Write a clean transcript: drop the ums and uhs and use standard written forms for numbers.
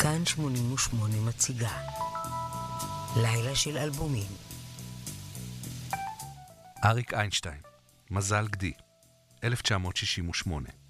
כאן 88 מציגה לילה של אלבומים. אריק איינשטיין, מזל גדי, 1968.